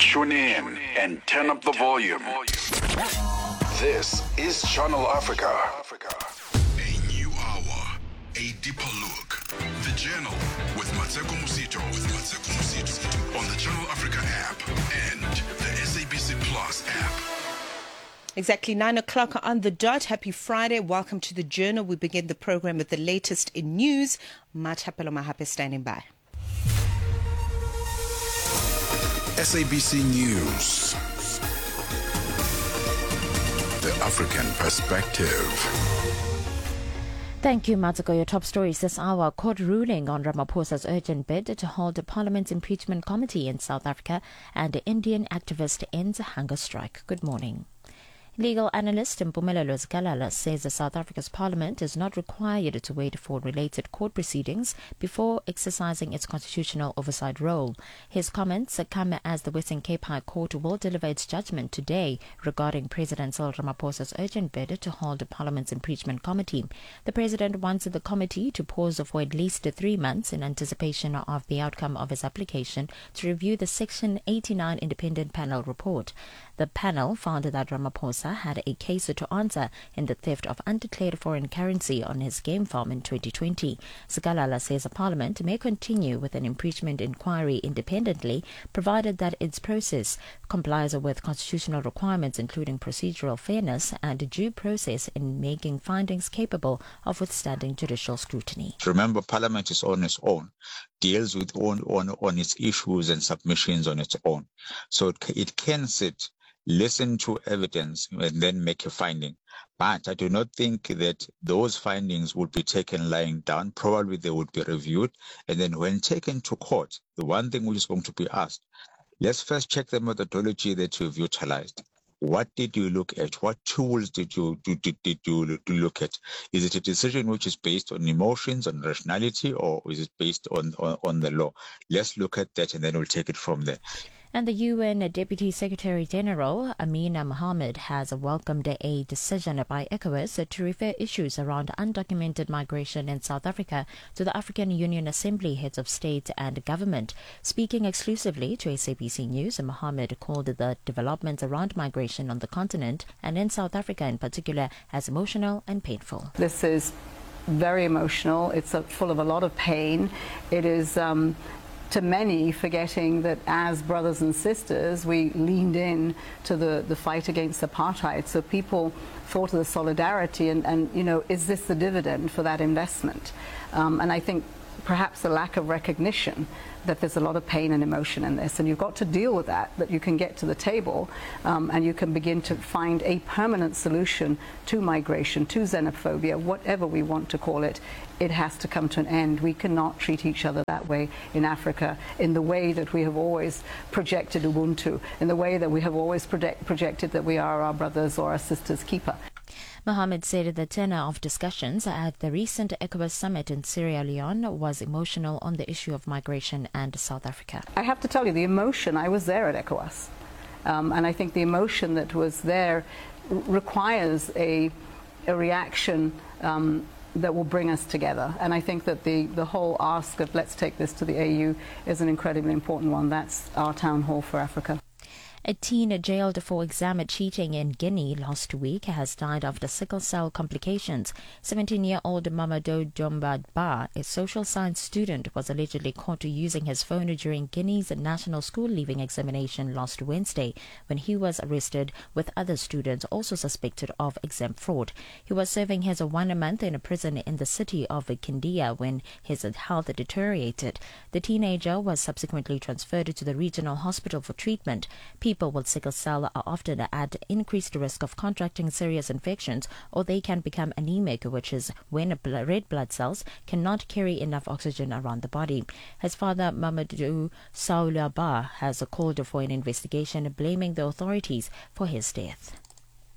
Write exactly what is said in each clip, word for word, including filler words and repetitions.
Tune in and turn up the volume. This is Channel Africa. A new hour, a deeper look. The Journal with Mateko Musito. With Mateko Musito on the Channel Africa app and the S A B C Plus app. Exactly nine o'clock on the dot. Happy Friday. Welcome to the Journal. We begin the program with the latest in news. Matapelo Mahape standing by. S A B C News. The African Perspective. Thank you, Matsuko. Your top stories this hour. Court ruling on Ramaphosa's urgent bid to hold a Parliament's impeachment committee in South Africa, and the Indian activist ends a hunger strike. Good morning. Legal analyst Mpumelelo Zikalala says that South Africa's parliament is not required to wait for related court proceedings before exercising its constitutional oversight role. His comments come as the Western Cape High Court will deliver its judgment today regarding President Cyril Ramaphosa's urgent bid to hold a parliament's impeachment committee. The president wants the committee to pause for at least three months in anticipation of the outcome of his application to review the Section eighty-nine independent panel report. The panel found that Ramaphosa had a case to answer in the theft of undeclared foreign currency on his game farm in twenty twenty. Zikalala says the parliament may continue with an impeachment inquiry independently, provided that its process complies with constitutional requirements, including procedural fairness and due process in making findings capable of withstanding judicial scrutiny. Remember, Parliament is on its own, deals with on, on, on its issues and submissions on its own. So it, it can sit, listen to evidence, and then make a finding. But I do not think that those findings would be taken lying down. Probably they would be reviewed. And then when taken to court, the one thing which is going to be asked, let's first check the methodology that you've utilized. What did you look at? What tools did you did, did, did you look at? Is it a decision which is based on emotions, on rationality, or is it based on, on, on the law? Let's look at that and then we'll take it from there. And the U N Deputy Secretary General Amina Mohammed has welcomed a decision by ECOWAS to refer issues around undocumented migration in South Africa to the African Union Assembly heads of state and government. Speaking exclusively to S A B C News, Mohammed called the developments around migration on the continent and in South Africa in particular as emotional and painful. This is very emotional. It's a, full of a lot of pain. It is Um, to many, forgetting that as brothers and sisters, we leaned in to the, the fight against apartheid. So people thought of the solidarity and, and, you know, is this the dividend for that investment? Um, and I think perhaps the lack of recognition that there's a lot of pain and emotion in this, and you've got to deal with that, that you can get to the table um, and you can begin to find a permanent solution to migration, to xenophobia, whatever we want to call it. It has to come to an end. We cannot treat each other that way in Africa, in the way that we have always projected Ubuntu, in the way that we have always project projected that we are our brothers or our sisters' keeper. Mohammed said the tenor of discussions at the recent ECOWAS summit in Sierra Leone was emotional on the issue of migration and South Africa. I have to tell you, the emotion, I was there at ECOWAS, um, and I think the emotion that was there requires a, a reaction um, that will bring us together. And I think that the, the whole ask of let's take this to the A U is an incredibly important one. That's our town hall for Africa. A teen jailed for exam cheating in Guinea last week has died after sickle cell complications. seventeen-year-old Mamadou Domba Ba, a social science student, was allegedly caught using his phone during Guinea's national school leaving examination last Wednesday when he was arrested with other students also suspected of exam fraud. He was serving his one month in a prison in the city of Kindia when his health deteriorated. The teenager was subsequently transferred to the regional hospital for treatment. People with sickle cell are often at increased risk of contracting serious infections, or they can become anemic, which is when red blood cells cannot carry enough oxygen around the body. His father, Mamadou Saoula Ba, has called for an investigation blaming the authorities for his death.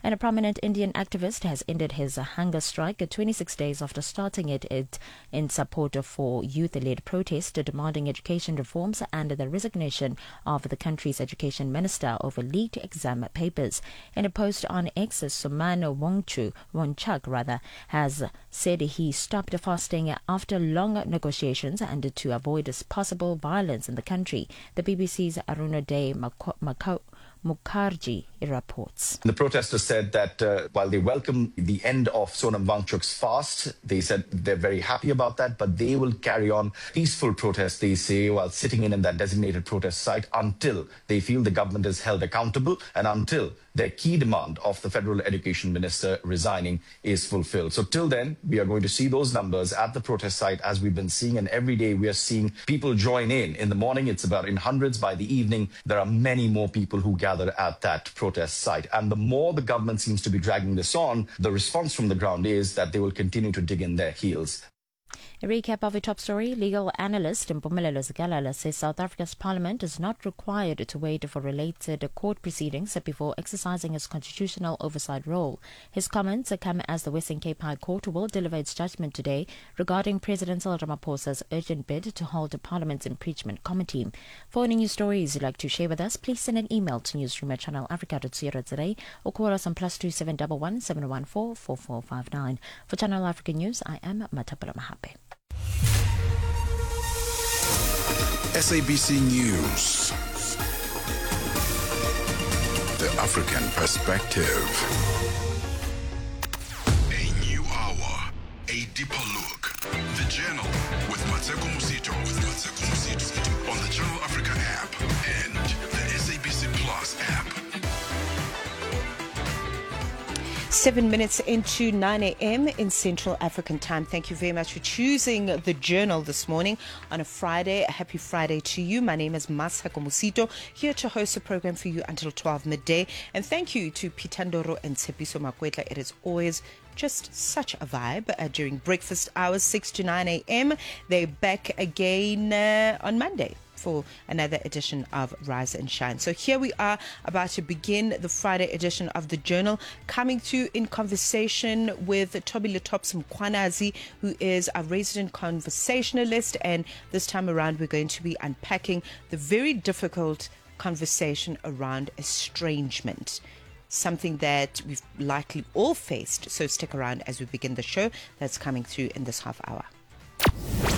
And a prominent Indian activist has ended his hunger strike twenty-six days after starting it, it in support of for youth-led protest demanding education reforms and the resignation of the country's education minister over leaked exam papers. In a post on X, Suman Wongchu, Wongchuk rather, has said he stopped fasting after long negotiations and to avoid possible violence in the country. The B B C's Arunodaya Mako- Mukherjee reports. The protesters said that uh, while they welcome the end of Sonam Wangchuk's fast, they said they're very happy about that, but they will carry on peaceful protests, they say, while sitting in, in that designated protest site until they feel the government is held accountable and until their key demand of the federal education minister resigning is fulfilled. So till then, we are going to see those numbers at the protest site as we've been seeing, and every day we are seeing people join in. In the morning, it's about in hundreds. By the evening, there are many more people who gather at that protest site. And the more the government seems to be dragging this on, the response from the ground is that they will continue to dig in their heels. A recap of a top story. Legal analyst Mpumelelo Zikalala says South Africa's parliament is not required to wait for related court proceedings before exercising its constitutional oversight role. His comments come as the Western Cape High Court will deliver its judgment today regarding President Cyril Ramaphosa's urgent bid to hold a parliament's impeachment committee. For any news stories you'd like to share with us, please send an email to newsroom at channel africa dot co dot za or call us on plus two seven one one seven one four four four five nine. For Channel Africa News, I am Matapala Mahape. S A B C News. The African Perspective. A new hour, a deeper look. The Journal with Mateko Musito, with Mateko Musito on the Channel Africa app and the S A B C Plus app. Seven minutes into nine a.m. in Central African time. Thank you very much for choosing the Journal this morning on a Friday. A happy Friday to you. My name is Masako Musito, here to host the program for you until twelve midday. And thank you to Pitandoro and Tsepiso Makwetla. It is always just such a vibe uh, during breakfast hours, six to nine a.m. They're back again uh, on Monday for another edition of Rise and Shine. So here we are about to begin the Friday edition of the Journal, coming to you in conversation with Thobile Topsom Kwanazi, who is our resident conversationalist, and this time around we're going to be unpacking the very difficult conversation around estrangement, something that we've likely all faced. So stick around as we begin the show that's coming through in this half hour.